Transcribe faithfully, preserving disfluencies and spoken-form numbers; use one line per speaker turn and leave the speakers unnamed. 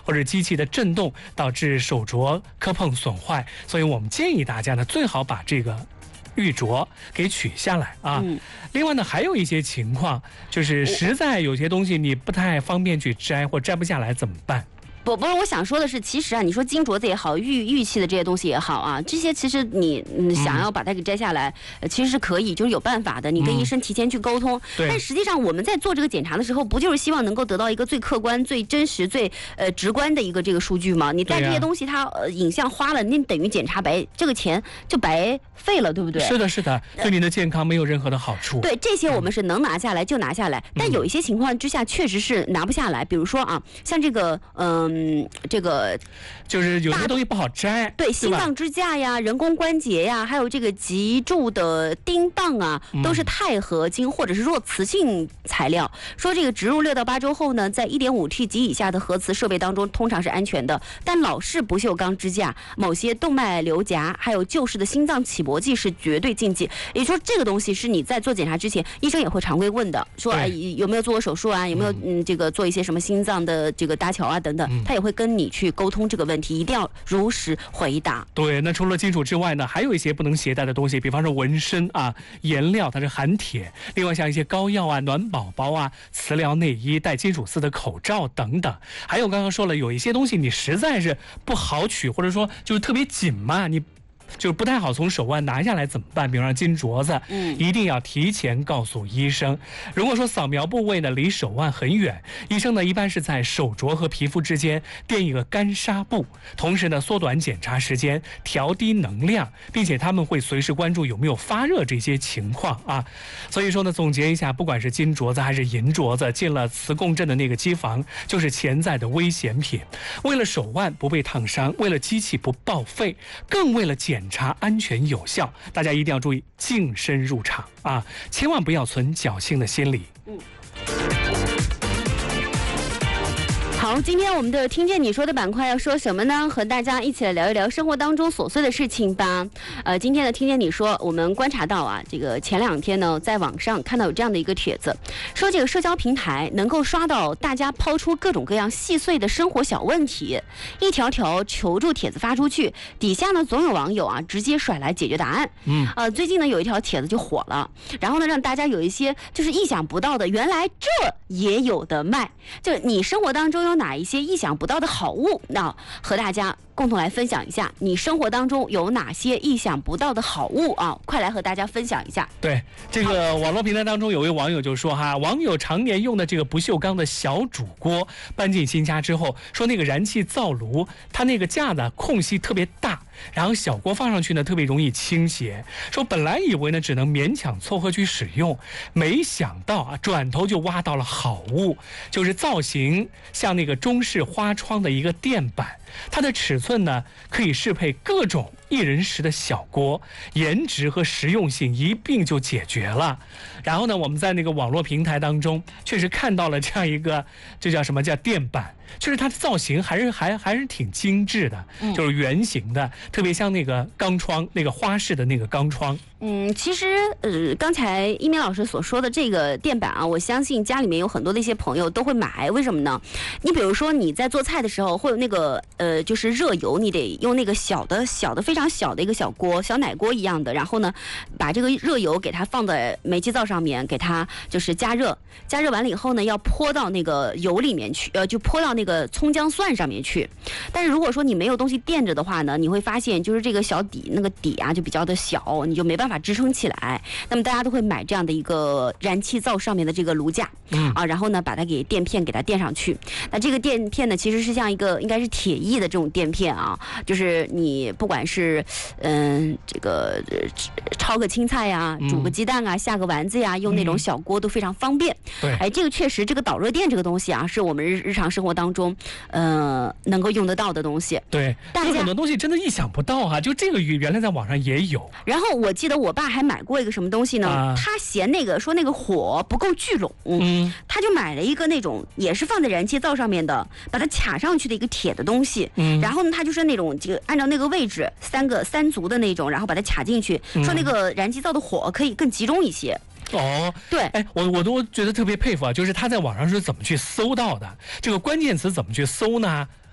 或者机器的震动导致手镯磕碰损坏，所以我们建议大家呢，最好把这个玉镯给取下来啊。嗯、另外呢，还有一些情况，就是实在有些东西你不太方便去摘，或摘不下来怎么办？
不不是，我想说的是，其实啊，你说金镯子也好，玉玉器的这些东西也好啊，这些其实你、嗯、想要把它给摘下来、呃，其实是可以，就是有办法的。你跟医生提前去沟通。嗯、但实际上我们在做这个检查的时候，不就是希望能够得到一个最客观、最真实、最呃直观的一个这个数据吗？你带这些东西它，它、呃、影像花了，那等于检查白这个钱就白费了，对不对？
是的，是的，对你的健康没有任何的好处。
呃、对，这些我们是能拿下来就拿下来，嗯、但有一些情况之下确实是拿不下来，比如说啊，像这个嗯这个。呃，
就是有些东西不好摘，
对，心脏支架呀、人工关节呀，还有这个脊柱的钉棒啊，都是钛合金或者是弱磁性材料。说这个植入六到八周后呢，在 一点五 T 及以下的核磁设备当中，通常是安全的。但老式不锈钢支架、某些动脉瘤夹，还有旧式的心脏起搏剂是绝对禁忌。也就是说，这个东西是你在做检查之前，医生也会常规问的，说哎有没有做过手术啊，有没有嗯这个做一些什么心脏的这个搭桥啊等等，嗯、他也会跟你去。去沟通这个问题，一定要如实回答。
对，那除了金属之外呢，还有一些不能携带的东西，比方说纹身啊、颜料它是含铁，另外像一些膏药啊、暖宝宝啊、磁疗内衣、带金属丝的口罩等等。还有刚刚说了，有一些东西你实在是不好取，或者说就是特别紧嘛，你就是不太好从手腕拿下来怎么办？比方说金镯子，嗯，一定要提前告诉医生。如果说扫描部位呢离手腕很远，医生呢一般是在手镯和皮肤之间垫一个干纱布，同时呢缩短检查时间，调低能量，并且他们会随时关注有没有发热这些情况啊。所以说呢，总结一下，不管是金镯子还是银镯子，进了磁共振的那个机房，就是潜在的危险品。为了手腕不被烫伤，为了机器不报废，更为了检检查安全有效，大家一定要注意净身入场啊，千万不要存侥幸的心理。嗯。
好，今天我们的听见你说的板块要说什么呢？和大家一起来聊一聊生活当中琐碎的事情吧。呃，今天的听见你说，我们观察到啊，这个前两天呢，在网上看到有这样的一个帖子，说这个社交平台能够刷到大家抛出各种各样细碎的生活小问题，一条条求助帖子发出去，底下呢总有网友啊直接甩来解决答案。嗯，呃，最近呢有一条帖子就火了，然后呢让大家有一些就是意想不到的，原来这也有的卖，就你生活当中有哪一些意想不到的好物，那和大家共同来分享一下，你生活当中有哪些意想不到的好物啊？快来和大家分享一下。
对，这个网络平台当中有位网友就说哈，网友常年用的这个不锈钢的小煮锅搬进新家之后，说那个燃气灶炉它那个架子空隙特别大，然后小锅放上去呢特别容易倾斜，说本来以为呢只能勉强凑合去使用，没想到啊转头就挖到了好物，就是造型像那个中式花窗的一个垫板，它的尺寸呢可以适配各种一人食的小锅，颜值和实用性一并就解决了。然后呢，我们在那个网络平台当中确实看到了这样一个，这叫什么叫垫板，就是它的造型还是还还是挺精致的，就是圆形的，特别像那个钢窗，那个花式的那个钢窗。
嗯，其实呃，刚才一鸣老师所说的这个垫板啊，我相信家里面有很多的一些朋友都会买，为什么呢？你比如说你在做菜的时候，会有那个呃，就是热油，你得用那个小的小的非常小的一个小锅，小奶锅一样的，然后呢，把这个热油给它放在煤气灶上面，给它就是加热，加热完了以后呢，要泼到那个油里面去，呃，就泼到那个葱姜蒜上面去。但是如果说你没有东西垫着的话呢，你会发现就是这个小底那个底啊就比较的小，你就没办法支撑起来。那么大家都会买这样的一个燃气灶上面的这个炉架，嗯啊，然后呢把它给垫片给它垫上去。那这个垫片呢其实是像一个应该是铁艺的这种垫片啊，就是你不管是嗯这个焯个青菜呀、煮个鸡蛋啊、下个丸子呀，用那种小锅都非常方便。对，哎，这个确实这个导热垫这个东西啊，是我们日日常生活当中呃能够用得到的东西。
对，有很多东西真的意想不到哈、啊，就这个原来在网上也有。
然后我记得我爸还买过一个什么东西呢？啊、他嫌那个说那个火不够聚拢，嗯，他就买了一个那种也是放在燃气灶上面的，把它卡上去的一个铁的东西。嗯，然后呢，他就是那种这个按照那个位置三个三足的那种，然后把它卡进去，嗯、说那个燃气灶的火可以更集中一些。
哦，对，哎，我我都觉得特别佩服啊，就是他在网上是怎么去搜到的，这个关键词怎么去搜呢？